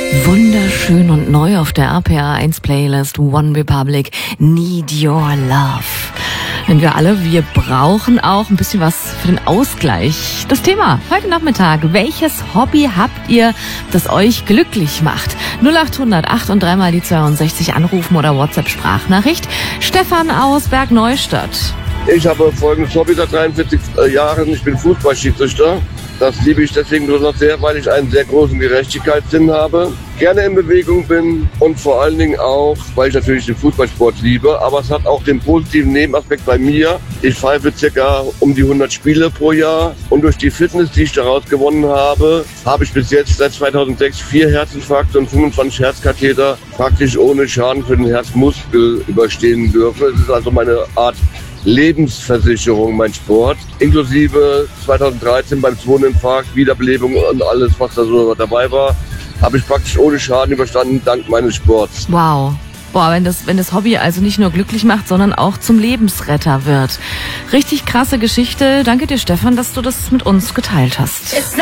Wunderschön und neu auf der RPA1 Playlist One Republic, Need Your Love. Denn wir brauchen auch ein bisschen was für den Ausgleich. Das Thema heute Nachmittag: Welches Hobby habt ihr, das euch glücklich macht? 0800 8 und 3 mal die 62 anrufen oder WhatsApp-Sprachnachricht. Stefan aus Bergneustadt. Ich habe folgendes Hobby seit 43 Jahren. Ich bin Fußballschiedsrichter. Das liebe ich deswegen besonders sehr, weil ich einen sehr großen Gerechtigkeitssinn habe, gerne in Bewegung bin und vor allen Dingen auch, weil ich natürlich den Fußballsport liebe. Aber es hat auch den positiven Nebenaspekt bei mir. Ich pfeife circa um die 100 Spiele pro Jahr und durch die Fitness, die ich daraus gewonnen habe, habe ich bis jetzt seit 2006 4 Herzinfarkte und 25 Herzkatheter praktisch ohne Schaden für den Herzmuskel überstehen dürfen. Es ist also meine Art Lebensversicherung, mein Sport, inklusive 2013 beim zweiten Infarkt, Wiederbelebung und alles, was da so dabei war, habe ich praktisch ohne Schaden überstanden, dank meines Sports. Wow. Boah, wenn das Hobby also nicht nur glücklich macht, sondern auch zum Lebensretter wird. Richtig krasse Geschichte. Danke dir, Stefan, dass du das mit uns geteilt hast.